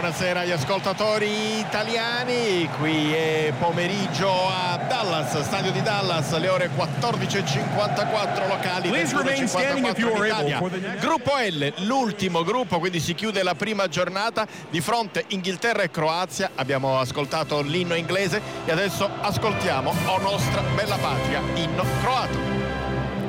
buonasera agli ascoltatori italiani. Qui è pomeriggio a Dallas, stadio di Dallas, le ore 14:54 locali, 21:54 in Italia. Gruppo L, l'ultimo gruppo, quindi si chiude la prima giornata. Di fronte Inghilterra e Croazia. Abbiamo ascoltato l'inno inglese e adesso ascoltiamo O nostra bella patria, inno croato.